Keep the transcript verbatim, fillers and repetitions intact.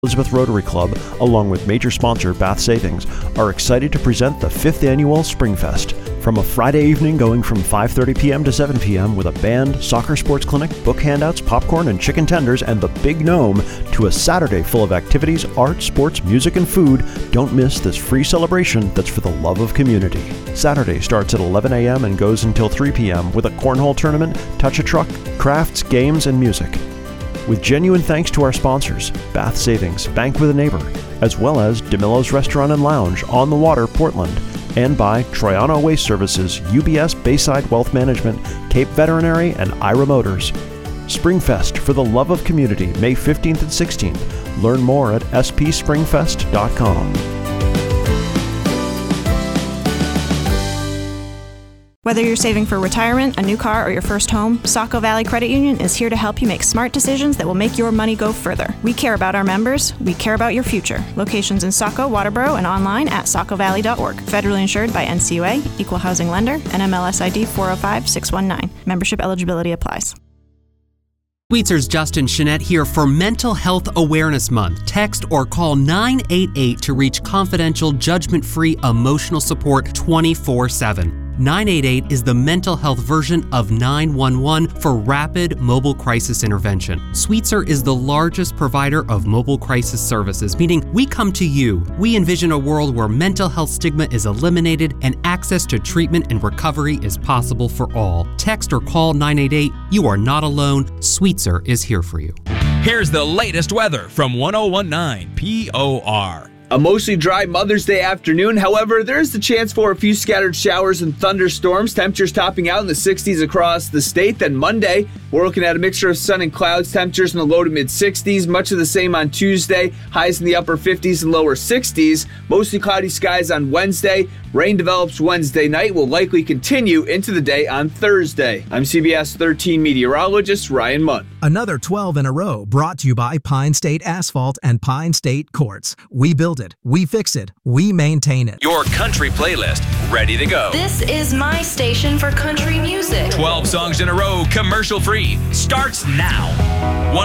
Elizabeth Rotary Club, along with major sponsor Bath Savings, are excited to present the fifth annual Springfest. From a Friday evening going from five thirty p.m. to seven p.m. with a band, soccer sports clinic, book handouts, popcorn and chicken tenders, and the Big Gnome, to a Saturday full of activities, art, sports, music, and food, don't miss this free celebration that's for the love of community. Saturday starts at eleven a.m. and goes until three p.m. with a cornhole tournament, touch-a-truck, crafts, games, and music. With genuine thanks to our sponsors, Bath Savings, Bank with a Neighbor, as well as DeMillo's Restaurant and Lounge on the Water, Portland, and by Troiano Waste Services, U B S Bayside Wealth Management, Cape Veterinary, and Ira Motors. Springfest for the love of community, May fifteenth and sixteenth. Learn more at s p springfest dot com. Whether you're saving for retirement, a new car, or your first home, Saco Valley Credit Union is here to help you make smart decisions that will make your money go further. We care about our members. We care about your future. Locations in Saco, Waterboro, and online at saco valley dot org. Federally insured by N C U A, Equal Housing Lender, N M L S I D four oh five six one nine. Membership eligibility applies. Sweetzer's Justin Chenette here for Mental Health Awareness Month. Text or call nine eight eight to reach confidential, judgment-free emotional support twenty-four seven. nine eight eight is the mental health version of nine one one for rapid mobile crisis intervention. Sweetser is the largest provider of mobile crisis services, meaning we come to you. We envision a world where mental health stigma is eliminated and access to treatment and recovery is possible for all. Text or call nine eight eight. You are not alone. Sweetser is here for you. Here's the latest weather from one oh one point nine P O R. A mostly dry Mother's Day afternoon. However, there is the chance for a few scattered showers and thunderstorms. Temperatures topping out in the sixties across the state. Then Monday, we're looking at a mixture of sun and clouds. Temperatures in the low to mid sixties. Much of the same on Tuesday. Highs in the upper fifties and lower sixties. Mostly cloudy skies on Wednesday. Rain develops Wednesday night. Will likely continue into the day on Thursday. I'm C B S thirteen meteorologist Ryan Munn. Another twelve in a row brought to you by Pine State Asphalt and Pine State Courts. We build it, we fix it, we maintain it. Your country playlist, ready to go. This is my station for country music. twelve songs in a row, commercial free, starts now.